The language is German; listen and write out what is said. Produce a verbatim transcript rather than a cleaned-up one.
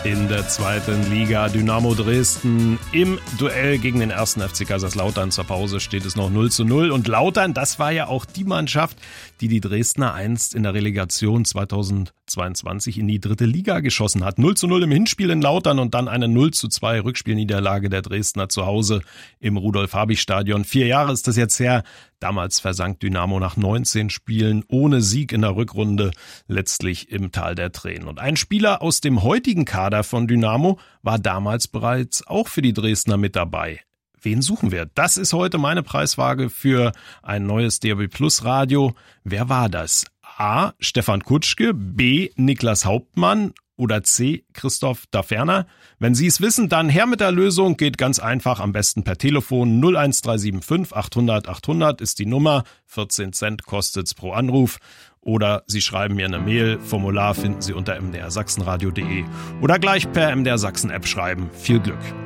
in der zweiten Liga. Dynamo Dresden im Duell gegen den ersten F C Kaiserslautern. Zur Pause steht es noch null zu null. Und Lautern, das war ja auch die Mannschaft, die die Dresdner einst in der Relegation zweitausendzweiundzwanzig in die dritte Liga geschossen hat. null zu null im Hinspiel in Lautern und dann eine null zu zwei Rückspielniederlage der Dresdner zu Hause im Rudolf-Habich-Stadion. Vier Jahre ist das jetzt her. Damals versank Dynamo nach neunzehn Spielen ohne Sieg in der Rückrunde letztlich im Tal der Tränen. Und ein Spieler aus dem heutigen Kader von Dynamo war damals bereits auch für die Dresdner mit dabei. Wen suchen wir? Das ist heute meine Preisfrage für ein neues D A B Plus Radio. Wer war das? A. Stefan Kutschke, B. Niklas Hauptmann oder C. Christoph Daferner? Wenn Sie es wissen, dann her mit der Lösung. Geht ganz einfach, am besten per Telefon. null eins drei sieben fünf achthundert achthundert ist die Nummer. vierzehn Cent kostet's pro Anruf. Oder Sie schreiben mir eine Mail. Formular finden Sie unter m d r sachsenradio punkt d e oder gleich per M D R Sachsen App schreiben. Viel Glück.